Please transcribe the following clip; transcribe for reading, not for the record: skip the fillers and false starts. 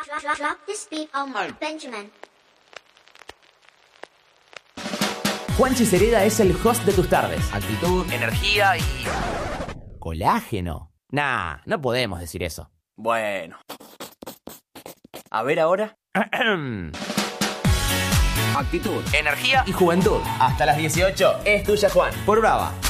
Drop this beat on Mark Benjamin. Juanchi Cereda es el host de tus tardes. Actitud, Energía y... colágeno. Nah, no podemos decir eso. bueno. A ver ahora. Actitud. Energía y juventud. Hasta las 18 es tuya, Juan. Por Brava.